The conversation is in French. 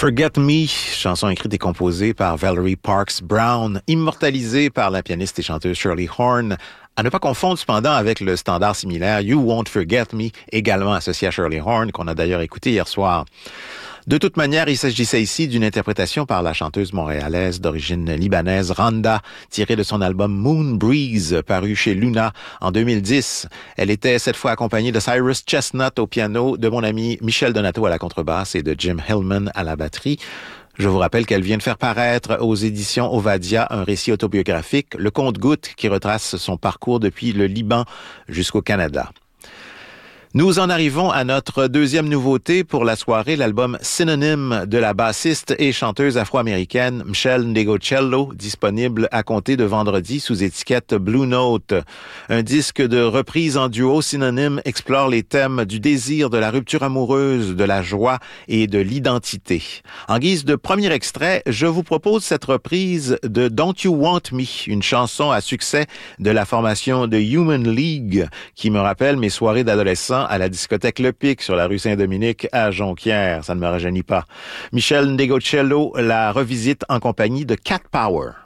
Forget Me, chanson écrite et composée par Valerie Parks Brown, immortalisée par la pianiste et chanteuse Shirley Horn, à ne pas confondre cependant avec le standard similaire You Won't Forget Me, également associé à Shirley Horn, qu'on a d'ailleurs écouté hier soir. De toute manière, il s'agissait ici d'une interprétation par la chanteuse montréalaise d'origine libanaise Randa, tirée de son album Moon Breeze, paru chez Luna en 2010. Elle était cette fois accompagnée de Cyrus Chestnut au piano, de mon ami Michel Donato à la contrebasse et de Jim Hillman à la batterie. Je vous rappelle qu'elle vient de faire paraître aux éditions Ovadia un récit autobiographique, Le Compte-Gouttes, qui retrace son parcours depuis le Liban jusqu'au Canada. Nous en arrivons à notre deuxième nouveauté pour la soirée, l'album Synonym de la bassiste et chanteuse afro-américaine Mchel Ndegeocello, disponible à compter de vendredi sous étiquette Blue Note. Un disque de reprise en duo. Synonym explore les thèmes du désir, de la rupture amoureuse, de la joie et de l'identité. En guise de premier extrait, je vous propose cette reprise de Don't You Want Me, une chanson à succès de la formation de Human League, qui me rappelle mes soirées d'adolescent à la discothèque Le Pic sur la rue Saint-Dominique à Jonquière. Ça ne me rajeunit pas. Mchel Ndegeocello la revisite en compagnie de Cat Power.